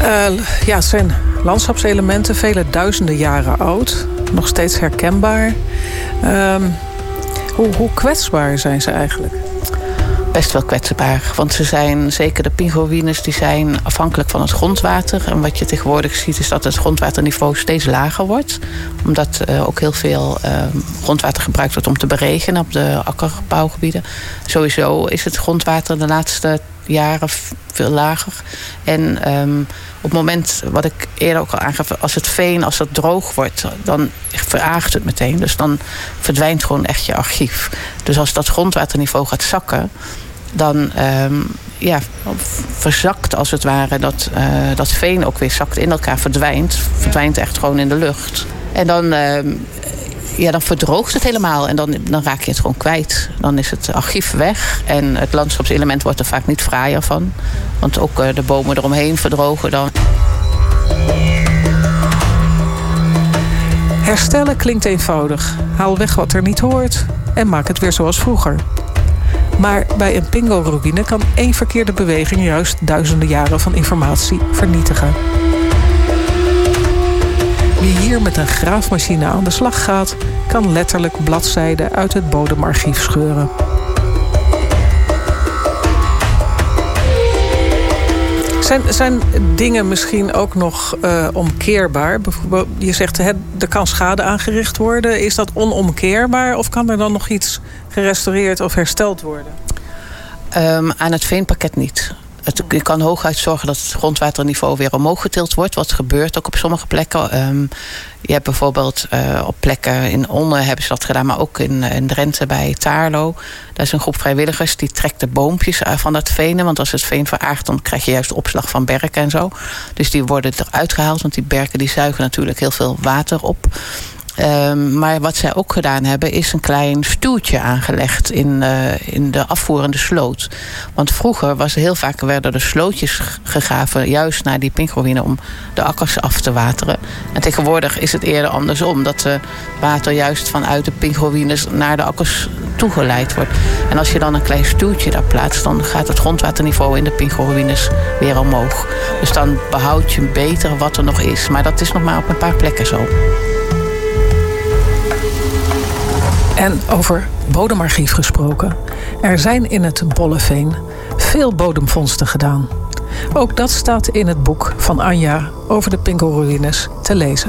Het zijn landschapselementen, vele duizenden jaren oud. Nog steeds herkenbaar. Hoe kwetsbaar zijn ze eigenlijk? Best wel kwetsbaar. Want ze zijn, zeker de pinguïnes, die zijn afhankelijk van het grondwater. En wat je tegenwoordig ziet is dat het grondwaterniveau steeds lager wordt. Omdat ook heel veel grondwater gebruikt wordt om te beregenen op de akkerbouwgebieden. Sowieso is het grondwater de laatste jaren veel lager. En op het moment, wat ik eerder ook al aangaf, als het veen, als dat droog wordt, dan veraagt het meteen. Dus dan verdwijnt gewoon echt je archief. Dus als dat grondwaterniveau gaat zakken, dan verzakt als het ware dat veen ook weer zakt in elkaar, verdwijnt echt gewoon in de lucht. En dan verdroogt het helemaal en dan raak je het gewoon kwijt. Dan is het archief weg en het landschapselement wordt er vaak niet fraaier van. Want ook de bomen eromheen verdrogen dan. Herstellen klinkt eenvoudig. Haal weg wat er niet hoort en maak het weer zoals vroeger. Maar bij een pingo-ruïne kan één verkeerde beweging juist duizenden jaren van informatie vernietigen. Wie hier met een graafmachine aan de slag gaat, kan letterlijk bladzijden uit het bodemarchief scheuren. Zijn dingen misschien ook nog omkeerbaar? Bijvoorbeeld, je zegt, er kan schade aangericht worden. Is dat onomkeerbaar of kan er dan nog iets gerestaureerd of hersteld worden? Aan het veenpakket niet. Je kan hooguit zorgen dat het grondwaterniveau weer omhoog getild wordt. Wat gebeurt ook op sommige plekken. Je hebt bijvoorbeeld op plekken in Onne hebben ze dat gedaan, maar ook in Drenthe bij Taarlo. Daar is een groep vrijwilligers die trekt de boompjes van dat venen. Want als het veen veraagt, dan krijg je juist opslag van berken en zo. Dus die worden eruit gehaald, want die berken die zuigen natuurlijk heel veel water op. Maar wat zij ook gedaan hebben, is een klein stuwtje aangelegd in de afvoerende sloot. Want vroeger werden de slootjes gegraven juist naar die pinguïnen om de akkers af te wateren. En tegenwoordig is het eerder andersom, dat het water juist vanuit de pinguïnes naar de akkers toegeleid wordt. En als je dan een klein stuwtje daar plaatst, dan gaat het grondwaterniveau in de pinguïnes weer omhoog. Dus dan behoud je beter wat er nog is. Maar dat is nog maar op een paar plekken zo. En over bodemarchief gesproken. Er zijn in het Bolleveen veel bodemvondsten gedaan. Ook dat staat in het boek van Anja over de pingo-ruïnes te lezen.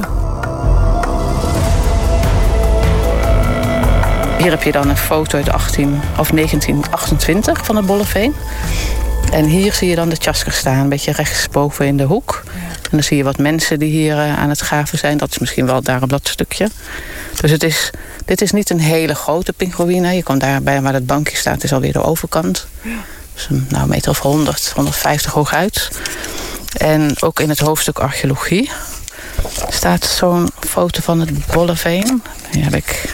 Hier heb je dan een foto uit 1928 van het Bolleveen. En hier zie je dan de tjasker staan, een beetje rechtsboven in de hoek. En dan zie je wat mensen die hier aan het graven zijn. Dat is misschien wel daar op dat stukje. Dus dit is niet een hele grote pinguïne. Je komt daarbij waar het bankje staat, is alweer de overkant. Dus een meter of 100, 150 hooguit. En ook in het hoofdstuk archeologie staat zo'n foto van het Bolleveen. Hier heb ik...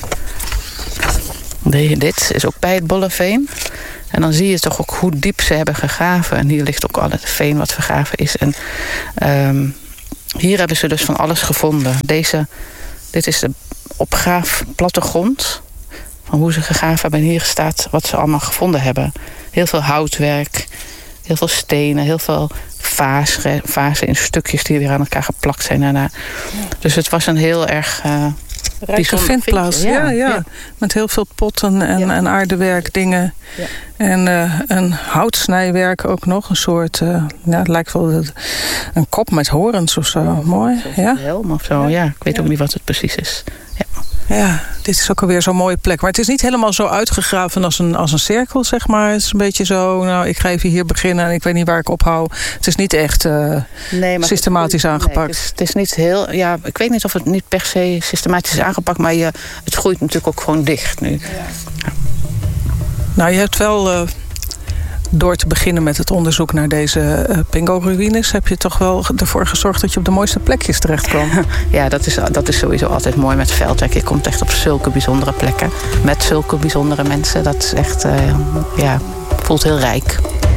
Dit is ook bij het Bolleveen. En dan zie je toch ook hoe diep ze hebben gegraven. En hier ligt ook al het veen wat vergraven is. En hier hebben ze dus van alles gevonden. Dit is de opgraafplattegrond van hoe ze gegraven hebben. En hier staat wat ze allemaal gevonden hebben. Heel veel houtwerk, heel veel stenen, heel veel vazen in stukjes die weer aan elkaar geplakt zijn daarna. Dus het was een heel erg... rijke vindplaats, ja. Met heel veel potten en aardewerk dingen. Ja. En een houtsnijwerk ook nog. Een soort, het lijkt wel een kop met horens of zo. Mooi. Een helm of zo, ja. Ik weet ook niet wat het precies is. Ja, dit is ook alweer zo'n mooie plek. Maar het is niet helemaal zo uitgegraven als een cirkel, zeg maar. Het is een beetje zo, ik ga even hier beginnen en ik weet niet waar ik ophoud. Het is niet echt systematisch aangepakt. Nee, het is niet heel... Ja, ik weet niet of het niet per se systematisch is aangepakt, maar het groeit natuurlijk ook gewoon dicht nu. Ja. Nou, je hebt wel... Door te beginnen met het onderzoek naar deze pingo-ruïnes... heb je toch wel ervoor gezorgd dat je op de mooiste plekjes terecht kwam. Ja, dat is sowieso altijd mooi met veldwerk. Je komt echt op zulke bijzondere plekken. Met zulke bijzondere mensen. Dat is echt, voelt heel rijk.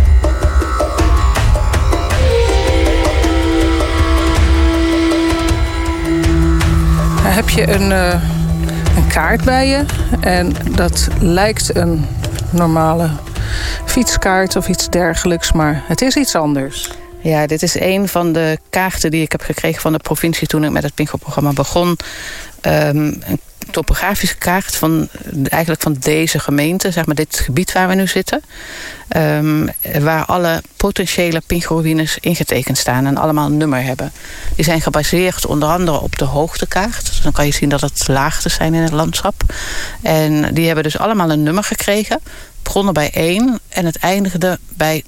Heb je een kaart bij je. En dat lijkt een normale... fietskaart of iets dergelijks, maar het is iets anders. Ja, dit is een van de kaarten die ik heb gekregen van de provincie toen ik met het Pingo-programma begon. Een topografische kaart eigenlijk van deze gemeente, zeg maar dit gebied waar we nu zitten. Waar alle potentiële Pingo-ruïnes ingetekend staan en allemaal een nummer hebben. Die zijn gebaseerd onder andere op de hoogtekaart. Dus dan kan je zien dat het laagtes zijn in het landschap. En die hebben dus allemaal een nummer gekregen. Begonnen bij 1 en het eindigde bij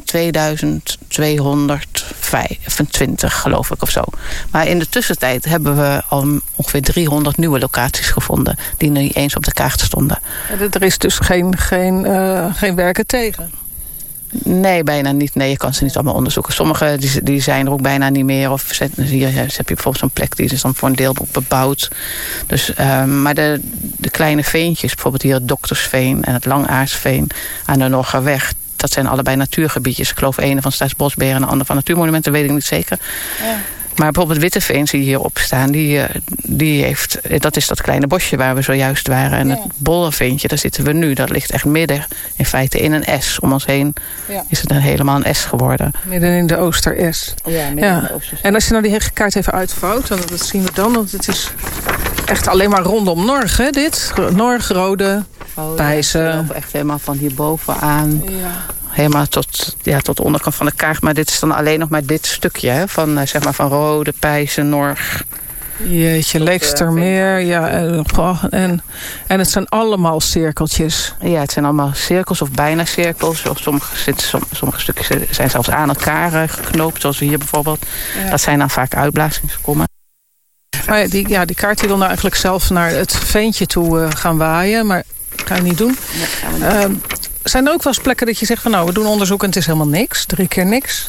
2225, geloof ik, of zo. Maar in de tussentijd hebben we al ongeveer 300 nieuwe locaties gevonden die niet eens op de kaart stonden. Er is dus geen werken tegen? Nee, bijna niet. Nee, je kan ze niet allemaal onderzoeken. Sommige die zijn er ook bijna niet meer. Of hier heb je bijvoorbeeld zo'n plek die is dan voor een deel bebouwd. Dus, maar de kleine veentjes, bijvoorbeeld hier het Doktersveen en het Langaarsveen aan de Norgerweg, dat zijn allebei natuurgebiedjes. Ik geloof een van Staatsbosbeheer en de ander van Natuurmonumenten, weet ik niet zeker. Ja. Maar bijvoorbeeld Witteveen zie je hierop staan. Die heeft, dat is dat kleine bosje waar we zojuist waren. En het Bolleveentje, daar zitten we nu. Dat ligt echt midden in feite in een S. Om ons heen is het helemaal een S geworden. Midden in de Ooster-S. Ja, midden in de Ooster-S. En als je nou die kaart even uitvouwt, dan dat zien we dan. Want het is echt alleen maar rondom Norg, hè, dit. Norg, Rode, Pijzen. We lopen echt helemaal van hierboven aan. Ja. Helemaal tot de onderkant van de kaart. Maar dit is dan alleen nog maar dit stukje. Hè, van, zeg maar van Rode, Pijzen, Norg. Jeetje, Leekstermeer. Ja, en het zijn allemaal cirkeltjes. Ja, het zijn allemaal cirkels of bijna cirkels. Of sommige stukjes zijn zelfs aan elkaar geknoopt. Zoals we hier bijvoorbeeld. Ja. Dat zijn dan vaak uitblazingskommen. Maar die kaart die wil nou eigenlijk zelf naar het veentje toe gaan waaien. Maar dat kan je niet doen. Nee, zijn er ook wel eens plekken dat je zegt van nou, we doen onderzoek en het is helemaal niks? 3 keer niks?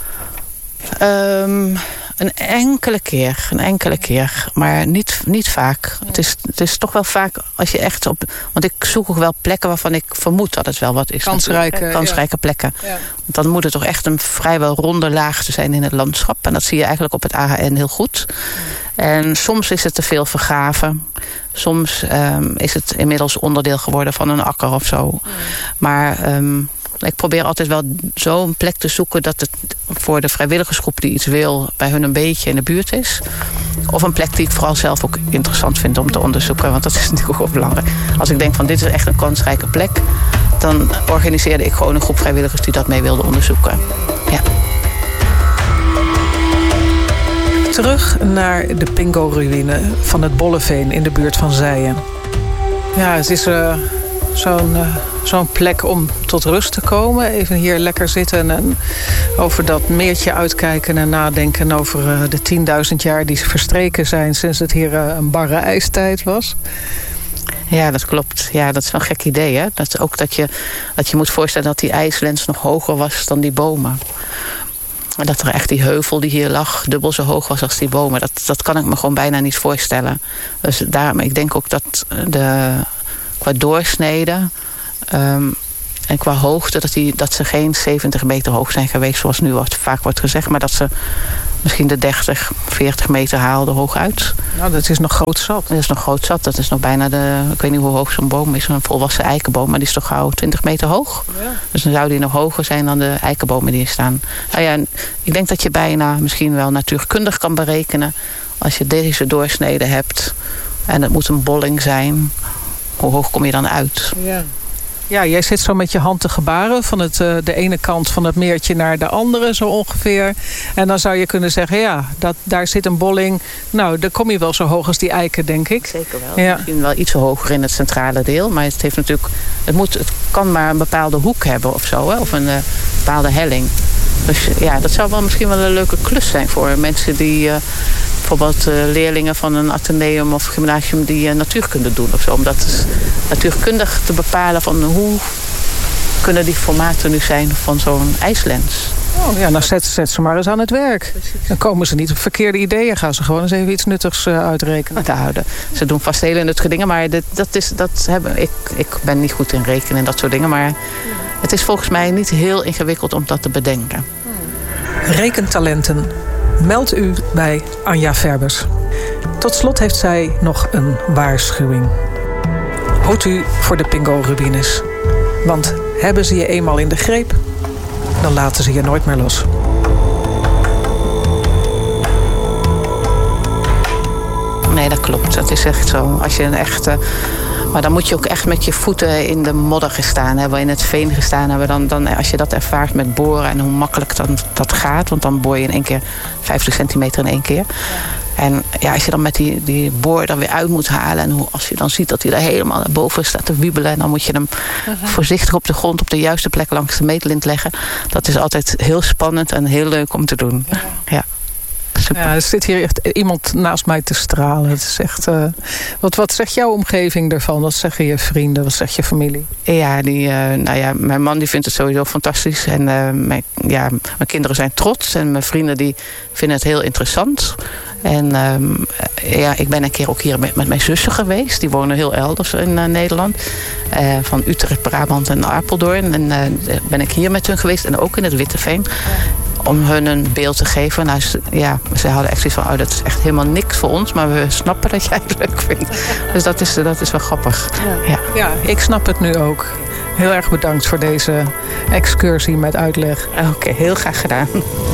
Een enkele keer, maar niet vaak. Ja. Het is toch wel vaak als je echt op. Want ik zoek ook wel plekken waarvan ik vermoed dat het wel wat is. Kansrijke plekken. Ja. Want dan moet het toch echt een vrijwel ronde laagte zijn in het landschap. En dat zie je eigenlijk op het AHN heel goed. Ja. En soms is het te veel vergraven. Soms is het inmiddels onderdeel geworden van een akker of zo. Ja. Maar ik probeer altijd wel zo'n plek te zoeken dat het voor de vrijwilligersgroep die iets wil bij hun een beetje in de buurt is. Of een plek die ik vooral zelf ook interessant vind om te onderzoeken. Want dat is natuurlijk ook wel belangrijk. Als ik denk van dit is echt een kansrijke plek, dan organiseerde ik gewoon een groep vrijwilligers die dat mee wilden onderzoeken. Ja. Terug naar de Pingo-ruïne van het Bolleveen in de buurt van Zeien. Ja, het is zo'n plek om tot rust te komen. Even hier lekker zitten en over dat meertje uitkijken en nadenken over de 10.000 jaar die verstreken zijn sinds het hier een barre ijstijd was. Ja, dat klopt. Ja, dat is wel een gek idee, hè? Dat je moet voorstellen dat die ijslens nog hoger was dan die bomen. En dat er echt die heuvel die hier lag dubbel zo hoog was als die bomen. Dat kan ik me gewoon bijna niet voorstellen. Dus daarom, ik denk ook dat qua doorsnede en qua hoogte dat ze geen 70 meter hoog zijn geweest, zoals nu vaak wordt gezegd, maar dat ze misschien de 30, 40 meter haalden hooguit. Nou, dat is nog groot zat. Dat is nog groot zat. Dat is nog bijna ik weet niet hoe hoog zo'n boom is, een volwassen eikenboom, maar die is toch gauw 20 meter hoog. Ja. Dus dan zou die nog hoger zijn dan de eikenbomen die hier staan. Nou ja, ik denk dat je bijna misschien wel natuurkundig kan berekenen, als je deze doorsnede hebt en het moet een bolling zijn, hoe hoog kom je dan uit? Ja. Ja, jij zit zo met je hand te gebaren van de ene kant van het meertje naar de andere, zo ongeveer. En dan zou je kunnen zeggen, ja, daar zit een bolling. Nou, dan kom je wel zo hoog als die eiken, denk ik. Zeker wel. Ja. Misschien wel iets hoger in het centrale deel. Maar het heeft natuurlijk, het kan maar een bepaalde hoek hebben of zo. Hè? Of een bepaalde helling. Dus ja, dat zou wel misschien wel een leuke klus zijn voor mensen die bijvoorbeeld leerlingen van een atheneum of gymnasium die natuurkunde doen of zo. Om dat natuurkundig te bepalen van hoe kunnen die formaten nu zijn van zo'n ijslens. Oh ja, nou zet ze maar eens aan het werk. Precies. Dan komen ze niet op verkeerde ideeën. Gaan ze gewoon eens even iets nuttigs uitrekenen. Ze doen vast hele nuttige dingen, maar ik ben niet goed in rekenen en dat soort dingen. Maar het is volgens mij niet heel ingewikkeld om dat te bedenken. Rekentalenten. Meld u bij Anja Verbers. Tot slot heeft zij nog een waarschuwing. Hoed u voor de Pingo-ruïnes. Want hebben ze je eenmaal in de greep, dan laten ze je nooit meer los. Nee, dat klopt. Dat is echt zo. Als je een echte... Maar dan moet je ook echt met je voeten in de modder gestaan hebben, in het veen gestaan hebben. Dan, als je dat ervaart met boren en hoe makkelijk dan dat gaat. Want dan boor je in één keer 50 centimeter in één keer. En ja, als je dan met die boor dan weer uit moet halen. En als je dan ziet dat hij er helemaal naar boven staat te wiebelen. En dan moet je hem voorzichtig op de grond op de juiste plek langs de meetlint leggen. Dat is altijd heel spannend en heel leuk om te doen. Ja. Super. Ja, er zit hier echt iemand naast mij te stralen. Het is echt, wat zegt jouw omgeving ervan? Wat zeggen je vrienden? Wat zegt je familie? Ja, mijn man die vindt het sowieso fantastisch. En mijn kinderen zijn trots. En mijn vrienden die vinden het heel interessant. En ik ben een keer ook hier met mijn zussen geweest. Die wonen heel elders in Nederland. Van Utrecht, Brabant en Apeldoorn. En ben ik hier met hun geweest. En ook in het Witteveen. Om hun een beeld te geven. Nou, ze hadden echt zoiets van, dat is echt helemaal niks voor ons. Maar we snappen dat jij het leuk vindt. Dus dat is wel grappig. Ja, ik snap het nu ook. Heel erg bedankt voor deze excursie met uitleg. Oké, heel graag gedaan.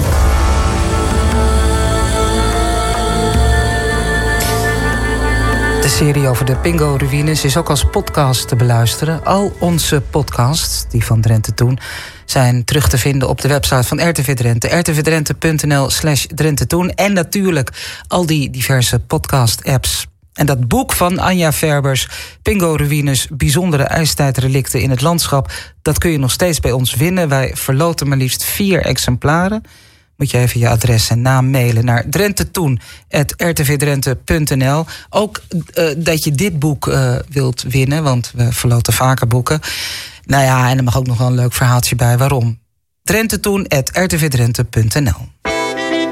De serie over de Pingo-ruïnes is ook als podcast te beluisteren. Al onze podcasts, die van Drenthe Toen, zijn terug te vinden op de website van RTV Drenthe. rtvdrenthe.nl/Drenthe Toen. En natuurlijk al die diverse podcast-apps. En dat boek van Anja Verbers, Pingo-ruïnes, bijzondere ijstijdrelicten in het landschap, dat kun je nog steeds bij ons winnen. Wij verloten maar liefst 4 exemplaren. Moet je even je adres en naam mailen naar drenthetun@rtvdrenthe.nl. Ook dat je dit boek wilt winnen, want we verloten vaker boeken. Nou ja, en er mag ook nog wel een leuk verhaaltje bij. Waarom? drenthetun@rtvdrenthe.nl.